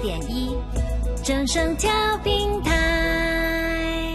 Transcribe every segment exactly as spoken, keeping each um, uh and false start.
点一，正声调频台。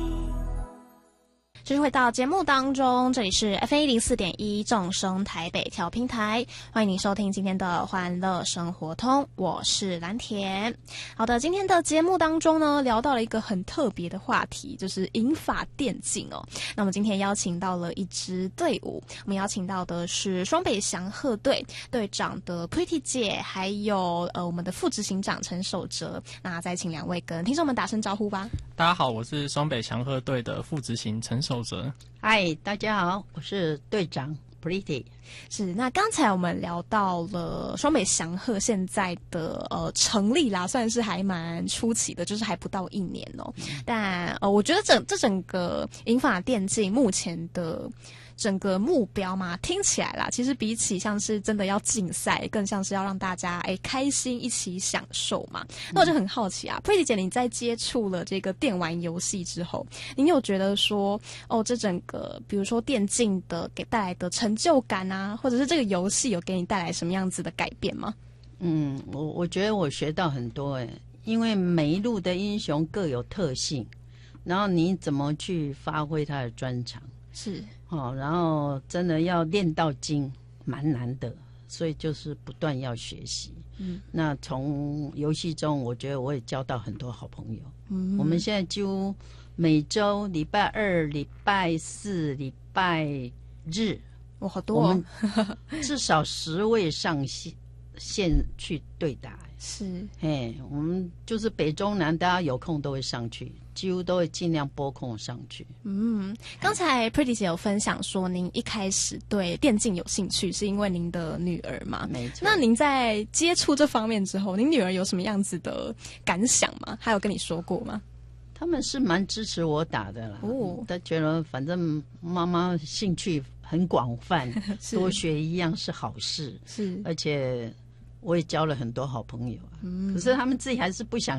继续回到节目当中，这里是 F M 一零四点一正声台北调频台，欢迎您收听今天的欢乐生活通，我是蓝田。好的，今天的节目当中呢，聊到了一个很特别的话题，就是银发电竞哦。那么今天邀请到了一支队伍，我们邀请到的是双北祥鹤队队长的 Pretty 姐，还有呃我们的副执行长陈守哲。那再请两位跟听众们打声招呼吧。 大家好，我是双北祥鹤队的副执行陈守哲。 嗨，大家好，我是队长 Pretty。 是，那刚才我们聊到了双北祥鹤现在的呃成立啦，算是还蛮初期的，就是还不到一年哦。嗯、但呃，我觉得整这整个银发电竞目前的整个目标嘛，听起来啦，其实比起像是真的要竞赛，更像是要让大家哎开心一起享受嘛。那我就很好奇啊、嗯、，Pretty 姐，你在接触了这个电玩游戏之后，你有觉得说哦，这整个比如说电竞的给带来的成就感啊，或者是这个游戏有给你带来什么样子的改变吗？ 嗯，我我觉得我学到很多哎，因为每一路的英雄各有特性，然后你怎么去发挥他的专长是。 哦，然后真的要练到精，蛮难的，所以就是不断要学习。嗯，那从游戏中，我觉得我也交到很多好朋友。嗯，我们现在几乎每周礼拜二、礼拜四、礼拜日， 哇，好多、哦， 我们至少十位上线线去对打。 是， 嘿，我们就是北中南，大家有空都会上去，几乎都会尽量拨空上去。 嗯，刚才 Pretty 姐有分享说，您一开始对电竞有兴趣，是因为您的女儿嘛？ 没错。 那您在接触这方面之后，您女儿有什么样子的感想吗？她有跟你说过吗？ 他们是蛮支持我打的啦。哦，他觉得反正妈妈兴趣很广泛，多学一样是好事。是，而且我也交了很多好朋友啊。嗯，可是他们自己还是不想